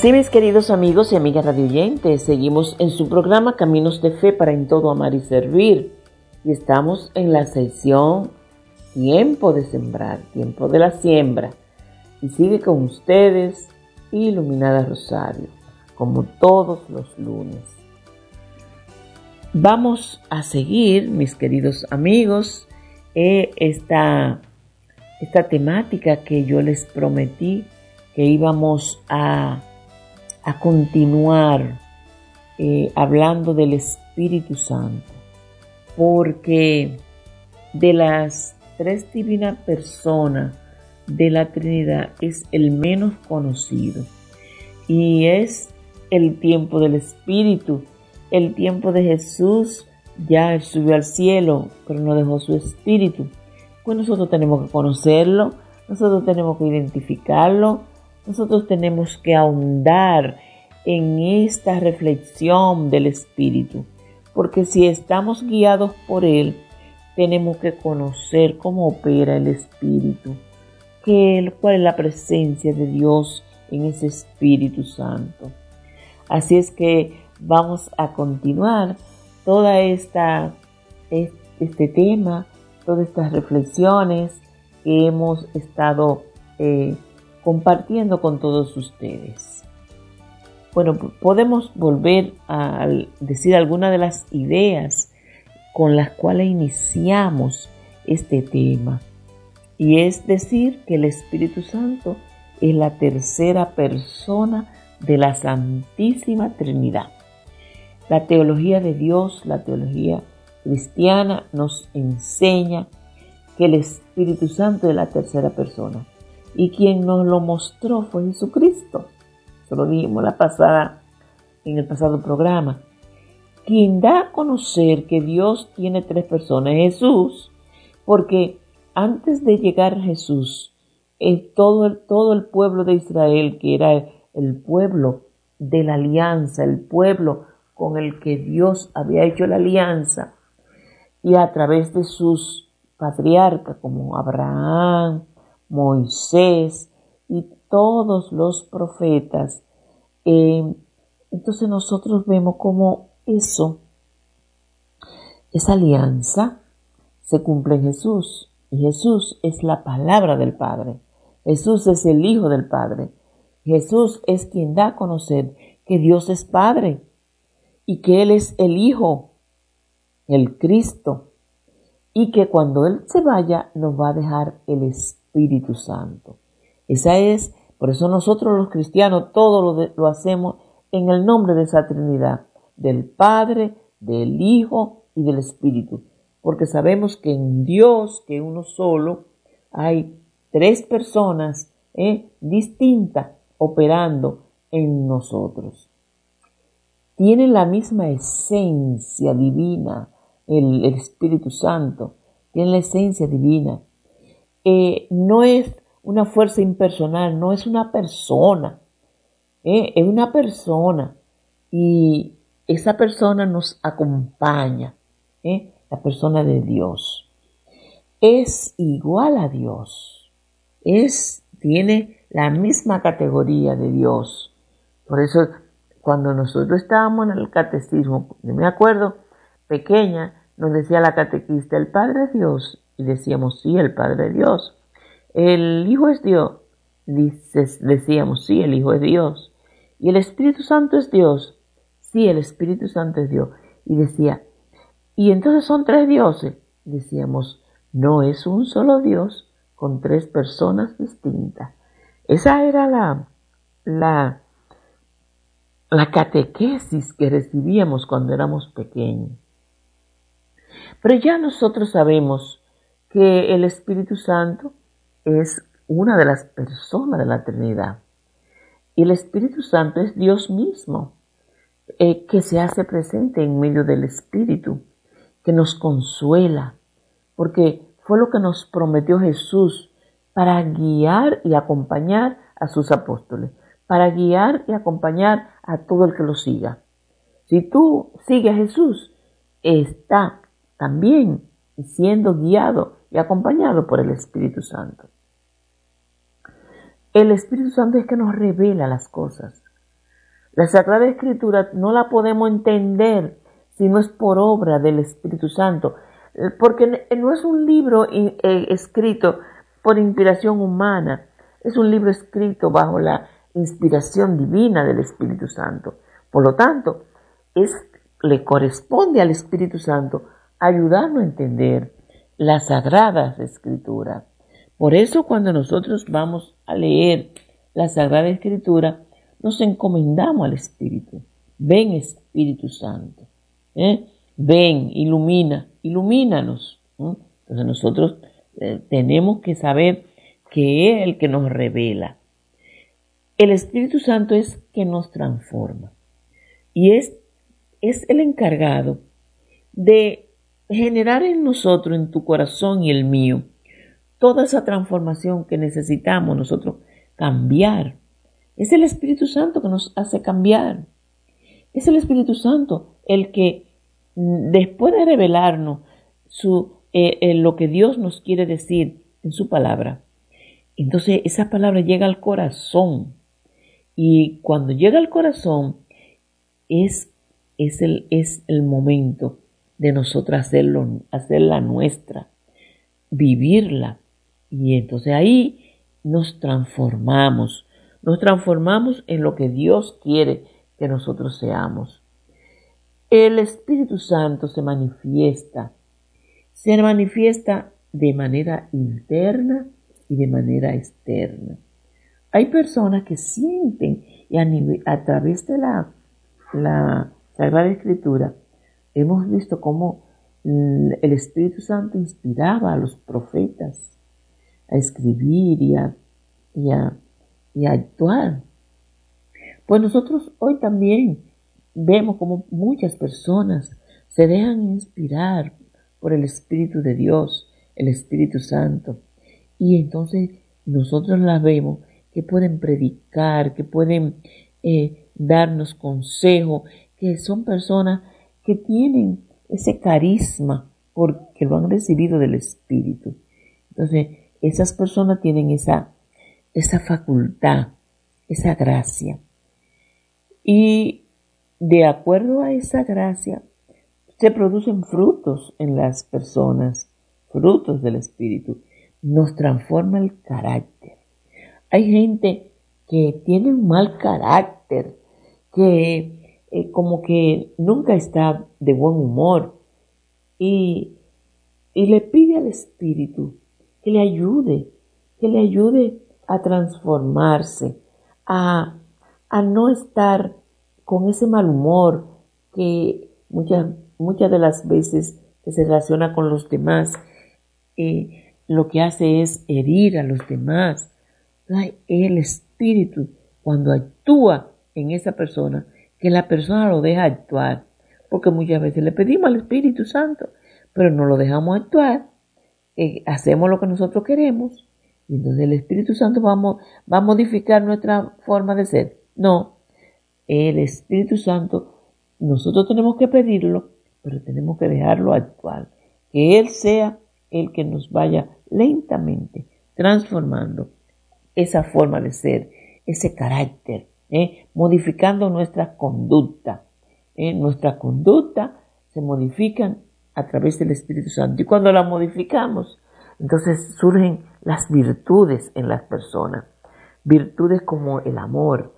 Así, mis queridos amigos y amigas radioyentes, seguimos en su programa Caminos de Fe para en todo amar y servir. Y estamos en la sección Tiempo de Sembrar, Tiempo de la Siembra. Y sigue con ustedes Iluminada Rosario, como todos los lunes. Vamos a seguir, mis queridos amigos, esta temática que yo les prometí que íbamos a continuar hablando del Espíritu Santo, porque de las tres divinas personas de la Trinidad es el menos conocido y es el tiempo del Espíritu, el tiempo de Jesús. Ya Él subió al cielo, pero no dejó su Espíritu. Pues nosotros tenemos que conocerlo, nosotros tenemos que identificarlo, nosotros tenemos que ahondar en esta reflexión del Espíritu, porque si estamos guiados por Él, tenemos que conocer cómo opera el Espíritu, cuál es la presencia de Dios en ese Espíritu Santo. Así es que vamos a continuar toda este tema, todas estas reflexiones que hemos estado compartiendo con todos ustedes. Bueno, podemos volver a decir algunas de las ideas con las cuales iniciamos este tema. Y es decir que el Espíritu Santo es la tercera persona de la Santísima Trinidad. La teología de Dios, la teología cristiana, nos enseña que el Espíritu Santo es la tercera persona. Y quien nos lo mostró fue Jesucristo. Eso lo dijimos en el pasado programa. Quien da a conocer que Dios tiene tres personas es Jesús, porque antes de llegar Jesús, todo el pueblo de Israel, que era el pueblo de la alianza, el pueblo con el que Dios había hecho la alianza, y a través de sus patriarcas como Abraham, Moisés y todos los profetas, entonces nosotros vemos cómo esa alianza se cumple en Jesús. Y Jesús es la palabra del Padre. Jesús es el Hijo del Padre. Jesús es quien da a conocer que Dios es Padre y que Él es el Hijo, el Cristo, y que cuando Él se vaya nos va a dejar el Espíritu Santo. Por eso nosotros los cristianos todo lo hacemos en el nombre de esa Trinidad, del Padre, del Hijo y del Espíritu. Porque sabemos que en Dios, que uno solo, hay tres personas distintas operando en nosotros. Tienen la misma esencia divina, el Espíritu Santo, tiene la esencia divina. No es una fuerza impersonal, no es una persona, es una persona y esa persona nos acompaña, la persona de Dios. Es igual a Dios, tiene la misma categoría de Dios. Por eso cuando nosotros estábamos en el catecismo, yo me acuerdo, pequeña, nos decía la catequista, el Padre es Dios, y decíamos, sí, el Padre es Dios. El Hijo es Dios, decíamos, sí, el Hijo es Dios. Y el Espíritu Santo es Dios, sí, el Espíritu Santo es Dios. Y decía, ¿y entonces son tres dioses? Decíamos, no, es un solo Dios con tres personas distintas. Esa era la catequesis que recibíamos cuando éramos pequeños. Pero ya nosotros sabemos que el Espíritu Santo es una de las personas de la Trinidad. Y el Espíritu Santo es Dios mismo, que se hace presente en medio del Espíritu, que nos consuela, porque fue lo que nos prometió Jesús para guiar y acompañar a sus apóstoles, para guiar y acompañar a todo el que lo siga. Si tú sigues a Jesús, está también siendo guiado y acompañado por el Espíritu Santo. El Espíritu Santo es que nos revela las cosas. La Sagrada Escritura no la podemos entender si no es por obra del Espíritu Santo, porque no es un libro escrito por inspiración humana, es un libro escrito bajo la inspiración divina del Espíritu Santo. Por lo tanto, le corresponde al Espíritu Santo ayudarnos a entender las Sagradas Escrituras. Por eso cuando nosotros vamos a leer la Sagrada Escritura, nos encomendamos al Espíritu. Ven, Espíritu Santo. Ven, ilumínanos. Entonces nosotros tenemos que saber que es el que nos revela. El Espíritu Santo es que nos transforma. Y es el encargado de generar en nosotros, en tu corazón y el mío, toda esa transformación que necesitamos nosotros cambiar. Es el Espíritu Santo que nos hace cambiar. Es el Espíritu Santo el que, después de revelarnos lo que Dios nos quiere decir en su palabra, entonces esa palabra llega al corazón. Y cuando llega al corazón, es el momento de nosotros hacerla nuestra, vivirla. Y entonces ahí nos transformamos en lo que Dios quiere que nosotros seamos. El Espíritu Santo se manifiesta de manera interna y de manera externa. Hay personas que sienten, y a través de la Sagrada Escritura, hemos visto cómo el Espíritu Santo inspiraba a los profetas a escribir y a actuar. Pues nosotros hoy también vemos como muchas personas se dejan inspirar por el Espíritu de Dios, el Espíritu Santo. Y entonces nosotros las vemos que pueden predicar, que pueden darnos consejo, que son personas que tienen ese carisma porque lo han recibido del Espíritu. Entonces, esas personas tienen esa facultad, esa gracia. Y de acuerdo a esa gracia, se producen frutos en las personas, frutos del Espíritu. Nos transforma el carácter. Hay gente que tiene un mal carácter, que como que nunca está de buen humor y le pide al Espíritu que le ayude a transformarse, a no estar con ese mal humor que muchas de las veces que se relaciona con los demás, lo que hace es herir a los demás. El Espíritu, cuando actúa en esa persona, que la persona lo deja actuar, porque muchas veces le pedimos al Espíritu Santo, pero no lo dejamos actuar, hacemos lo que nosotros queremos, y entonces el Espíritu Santo va a modificar nuestra forma de ser. No, el Espíritu Santo, nosotros tenemos que pedirlo, pero tenemos que dejarlo actuar, que Él sea el que nos vaya lentamente transformando esa forma de ser, ese carácter, modificando nuestra conducta. Nuestra conducta se modifican a través del Espíritu Santo. Y cuando la modificamos, entonces surgen las virtudes en las personas. Virtudes como el amor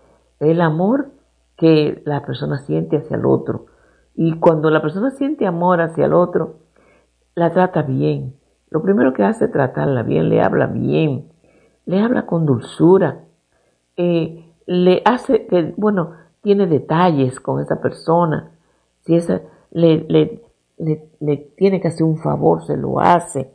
que la persona siente hacia el otro. Y cuando la persona siente amor hacia el otro, la trata bien. Lo primero que hace es tratarla bien, le habla bien, le habla con dulzura, le hace que, tiene detalles con esa persona. Si esa le tiene que hacer un favor, se lo hace,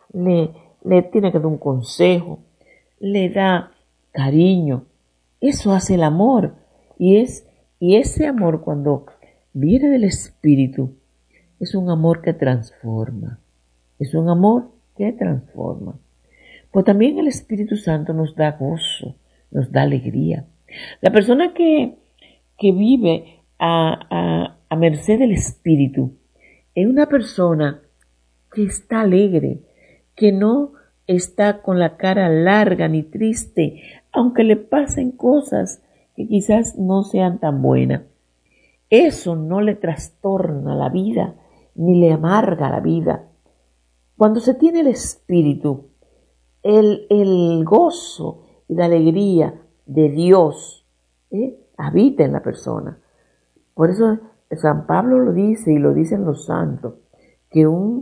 le tiene que dar un consejo, le da cariño. Eso hace el amor. Y ese amor, cuando viene del Espíritu, es un amor que transforma. Es un amor que transforma. Pues también el Espíritu Santo nos da gozo, nos da alegría. La persona que vive a merced del Espíritu es una persona que está alegre, que no está con la cara larga ni triste, aunque le pasen cosas que quizás no sean tan buenas. Eso no le trastorna la vida, ni le amarga la vida. Cuando se tiene el Espíritu, el gozo y la alegría de Dios habita en la persona. Por eso San Pablo lo dice y lo dicen los santos, que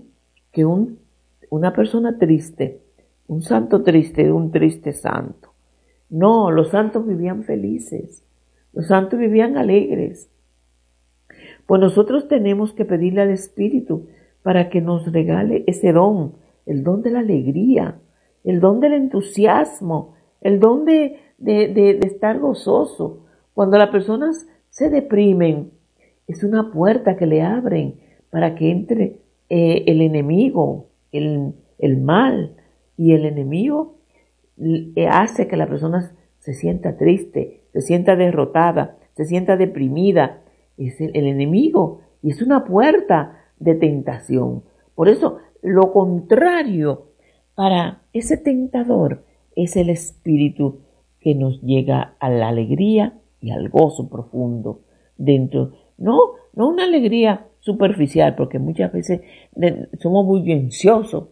una persona triste, un santo triste es un triste santo. No, los santos vivían felices, los santos vivían alegres. Pues nosotros tenemos que pedirle al Espíritu para que nos regale ese don, el don de la alegría, el don del entusiasmo, el don de estar gozoso. Cuando las personas se deprimen, es una puerta que le abren para que entre el enemigo, el mal, y el enemigo hace que la persona se sienta triste, se sienta derrotada, se sienta deprimida. Es el enemigo y es una puerta de tentación. Por eso, lo contrario para ese tentador es el Espíritu que nos llega a la alegría y al gozo profundo dentro. No una alegría superficial, porque muchas veces somos muy ansiosos,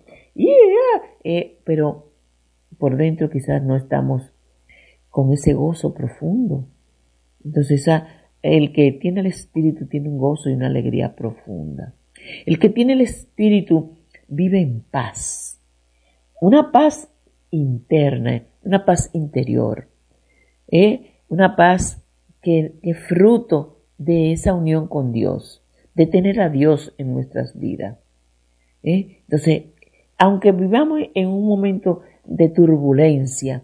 pero por dentro quizás no estamos con ese gozo profundo. Entonces, el que tiene el Espíritu tiene un gozo y una alegría profunda. El que tiene el Espíritu vive en paz. Una paz interna, una paz interior. Una paz que es fruto de esa unión con Dios, de tener a Dios en nuestras vidas. Entonces, aunque vivamos en un momento de turbulencia,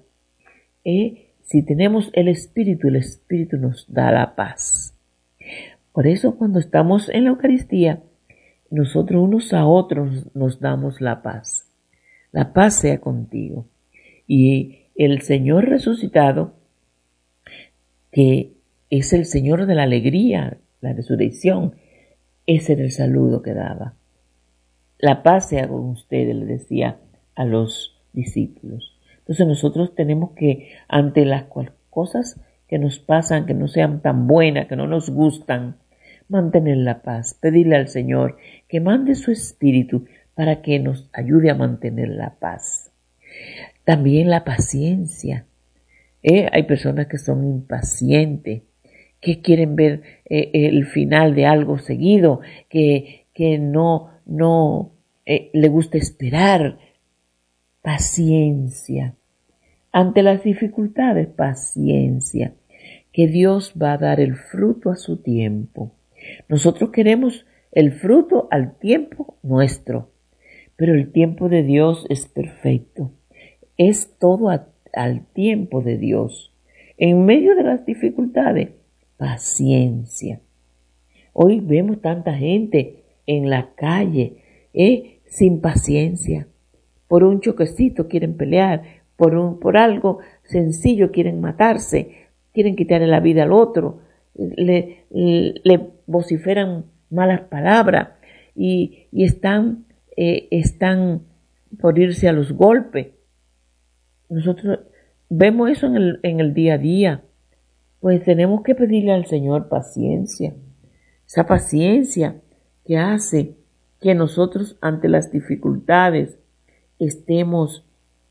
si tenemos el Espíritu nos da la paz. Por eso cuando estamos en la Eucaristía, nosotros unos a otros nos damos la paz. La paz sea contigo. Y el Señor resucitado, que es el Señor de la alegría, la resurrección, ese era el saludo que daba. La paz sea con ustedes, le decía a los discípulos. Entonces nosotros tenemos que, ante las cosas que nos pasan, que no sean tan buenas, que no nos gustan, mantener la paz, pedirle al Señor que mande su Espíritu para que nos ayude a mantener la paz. También la paciencia. Hay personas que son impacientes, que quieren ver el final de algo seguido, que no le gusta esperar. Paciencia. Ante las dificultades, paciencia, que Dios va a dar el fruto a su tiempo. Nosotros queremos el fruto al tiempo nuestro, pero el tiempo de Dios es perfecto. Es todo al tiempo de Dios. En medio de las dificultades, paciencia. Hoy vemos tanta gente en la calle, sin paciencia. Por un choquecito quieren pelear, por algo sencillo quieren matarse, quieren quitarle la vida al otro, le vociferan malas palabras y están por irse a los golpes. Nosotros vemos eso en el día a día. Pues tenemos que pedirle al Señor paciencia. Esa paciencia que hace que nosotros ante las dificultades estemos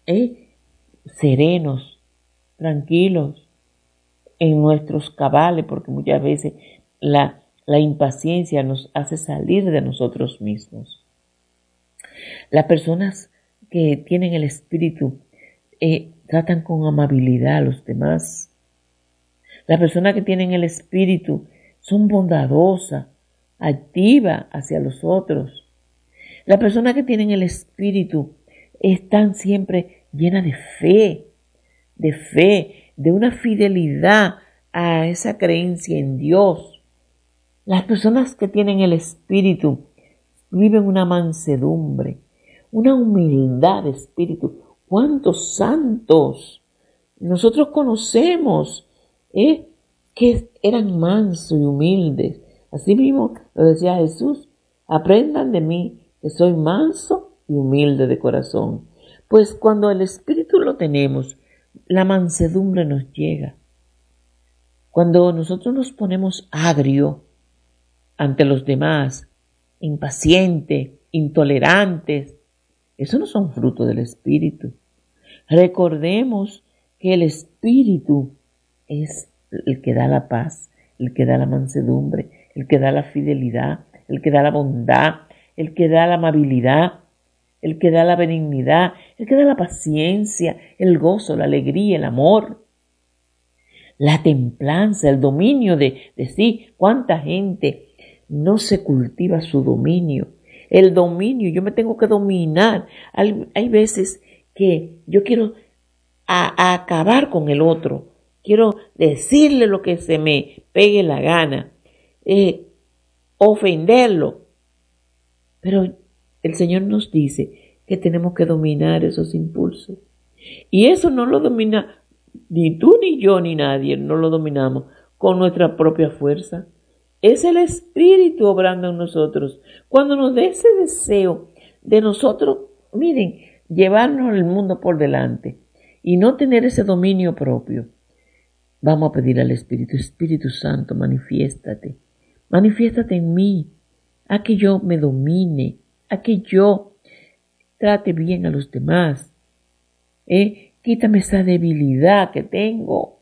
serenos, tranquilos, en nuestros cabales, porque muchas veces la impaciencia nos hace salir de nosotros mismos. Las personas que tienen el Espíritu tratan con amabilidad a los demás. Las personas que tienen el Espíritu son bondadosas, activas hacia los otros. Las personas que tienen el Espíritu están siempre llenas de fe, de una fidelidad a esa creencia en Dios. Las personas que tienen el Espíritu viven una mansedumbre, una humildad de espíritu. ¿Cuántos santos nosotros conocemos que eran mansos y humildes? Así mismo lo decía Jesús: aprendan de mí que soy manso y humilde de corazón. Pues cuando el Espíritu lo tenemos, la mansedumbre nos llega. Cuando nosotros nos ponemos agrio ante los demás, impacientes, intolerantes, eso no son frutos del Espíritu. Recordemos que el Espíritu es el que da la paz, el que da la mansedumbre, el que da la fidelidad, el que da la bondad, el que da la amabilidad, el que da la benignidad, el que da la paciencia, el gozo, la alegría, el amor, la templanza, el dominio de sí. ¿Cuánta gente no se cultiva su dominio? El dominio, yo me tengo que dominar. Hay veces que yo quiero acabar con el otro, quiero decirle lo que se me pegue la gana, ofenderlo. Pero el Señor nos dice que tenemos que dominar esos impulsos. Y eso no lo domina ni tú, ni yo, ni nadie, no lo dominamos con nuestra propia fuerza. Es el Espíritu obrando en nosotros. Cuando nos dé ese deseo de nosotros, miren, llevarnos el mundo por delante y no tener ese dominio propio, vamos a pedir al Espíritu: Espíritu Santo, manifiéstate en mí, a que yo me domine, a que yo trate bien a los demás, quítame esa debilidad que tengo.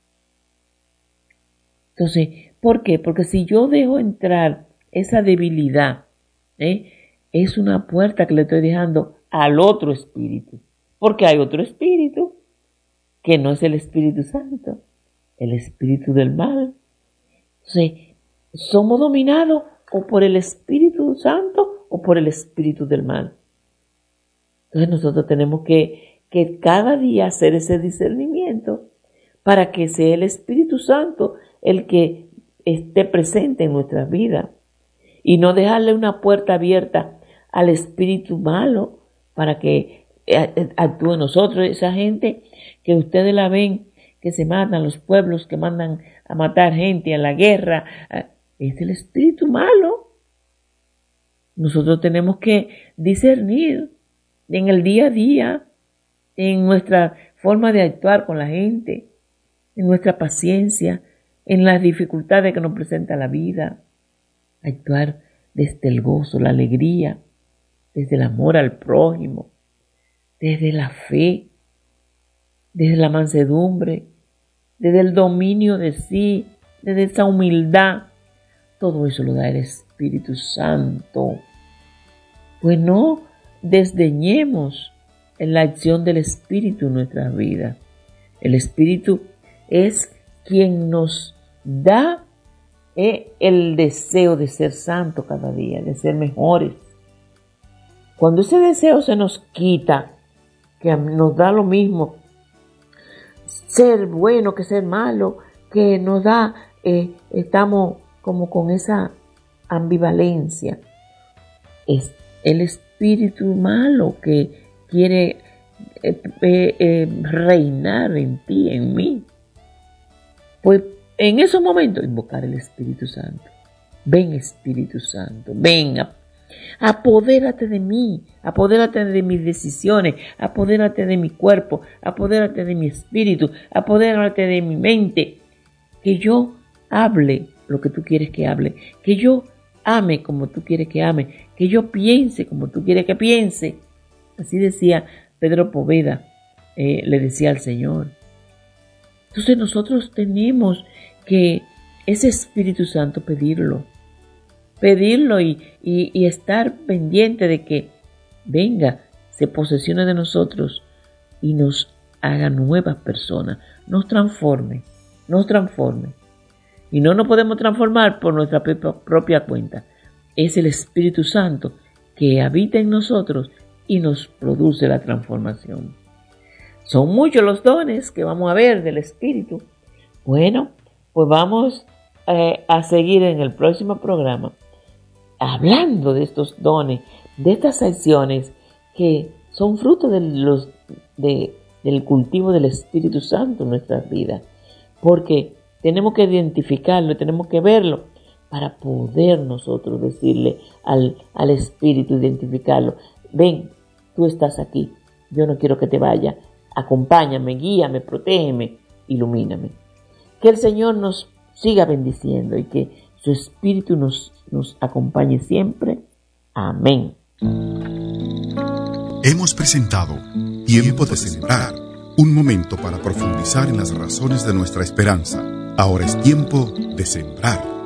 Entonces, ¿por qué? Porque si yo dejo entrar esa debilidad, es una puerta que le estoy dejando al otro espíritu. Porque hay otro espíritu que no es el Espíritu Santo, el espíritu del mal. Entonces, somos dominados o por el Espíritu Santo o por el espíritu del mal. Entonces nosotros tenemos que cada día hacer ese discernimiento para que sea el Espíritu Santo el que esté presente en nuestras vidas y no dejarle una puerta abierta al espíritu malo para que actúe en nosotros. Esa gente que ustedes la ven, que se matan, los pueblos que mandan a matar gente a la guerra, es el espíritu malo. Nosotros tenemos que discernir en el día a día, en nuestra forma de actuar con la gente, en nuestra paciencia, en las dificultades que nos presenta la vida, actuar desde el gozo, la alegría, desde el amor al prójimo, desde la fe, desde la mansedumbre, desde el dominio de sí, desde esa humildad. Todo eso lo da el Espíritu Santo. Pues no desdeñemos en la acción del Espíritu en nuestras vidas. El Espíritu es quien nos da el deseo de ser santo cada día, de ser mejores. Cuando ese deseo se nos quita, que nos da lo mismo ser bueno que ser malo, que nos da, estamos como con esa ambivalencia. Es el espíritu malo que quiere reinar en ti, en mí. Pues en esos momentos invocar el Espíritu Santo. Ven, Espíritu Santo, ven, apodérate de mí, apodérate de mis decisiones, apodérate de mi cuerpo, apodérate de mi espíritu, apodérate de mi mente. Que yo hable lo que tú quieres que hable, que yo ame como tú quieres que ame, que yo piense como tú quieres que piense. Así decía Pedro Poveda, le decía al Señor. Entonces nosotros tenemos que ese Espíritu Santo pedirlo y estar pendiente de que venga, se posesione de nosotros y nos haga nuevas personas, nos transforme. Y no nos podemos transformar por nuestra propia cuenta. Es el Espíritu Santo que habita en nosotros y nos produce la transformación. Son muchos los dones que vamos a ver del Espíritu. Bueno, pues vamos a seguir en el próximo programa hablando de estos dones, de estas acciones que son fruto del cultivo del Espíritu Santo en nuestras vidas. Porque tenemos que identificarlo, tenemos que verlo para poder nosotros decirle al Espíritu, identificarlo. Ven, tú estás aquí, yo no quiero que te vayas, acompáñame, guíame, protégeme, ilumíname. Que el Señor nos siga bendiciendo y que su Espíritu nos acompañe siempre. Amén. Hemos presentado Tiempo de Sembrar, un momento para profundizar en las razones de nuestra esperanza. Ahora es tiempo de sembrar.